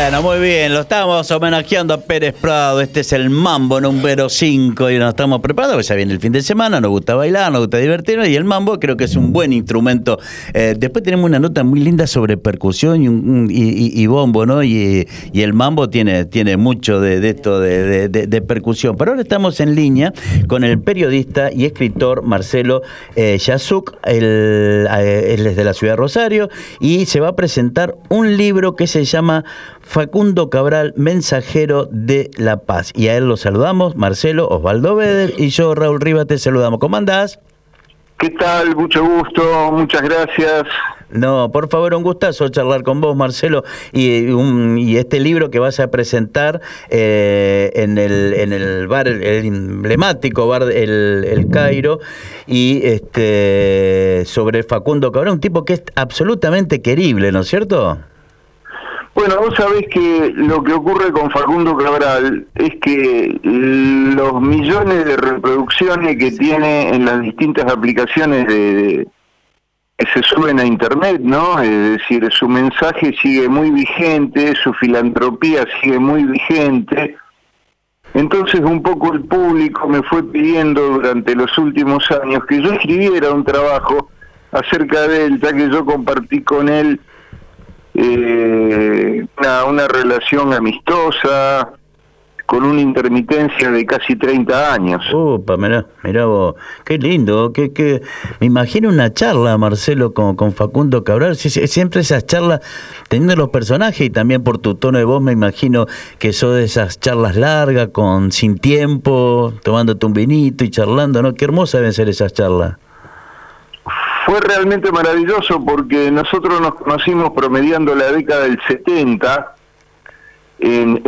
Bueno, muy bien, lo estamos homenajeando a Pérez Prado. Este es el mambo número 5 y nos estamos preparando, porque ya viene el fin de semana, nos gusta bailar, nos gusta divertirnos y el mambo creo que es un buen instrumento. Después tenemos una nota muy linda sobre percusión y bombo, ¿no? Y el mambo tiene mucho de esto de percusión. Pero ahora estamos en línea con el periodista y escritor Marcelo Yasuc. Él es de la ciudad de Rosario y se va a presentar un libro que se llama Facundo Cabral, Mensajero de la Paz. Y a él lo saludamos, Marcelo, Osvaldo Beder y yo, Raúl Rivas, te saludamos. ¿Cómo andás? ¿Qué tal? Mucho gusto, muchas gracias. No, por favor, un gustazo charlar con vos, Marcelo, y este libro que vas a presentar en el bar, el emblemático bar El Cairo, y sobre Facundo Cabral, un tipo que es absolutamente querible, ¿no es cierto? Bueno, vos sabés que lo que ocurre con Facundo Cabral es que los millones de reproducciones que tiene en las distintas aplicaciones que se suben a internet, ¿no? Es decir, su mensaje sigue muy vigente, su filantropía sigue muy vigente. Entonces un poco el público me fue pidiendo durante los últimos años que yo escribiera un trabajo acerca de él, ya que yo compartí con él una relación amistosa, con una intermitencia de casi 30 años. Opa, mirá vos, qué lindo, me imagino una charla, Marcelo, con Facundo Cabral. Siempre esas charlas, teniendo los personajes y también por tu tono de voz, me imagino que sos de esas charlas largas, sin tiempo, tomándote un vinito y charlando, ¿no? Qué hermosa deben ser esas charlas. Fue realmente maravilloso porque nosotros nos conocimos promediando la década del 70 en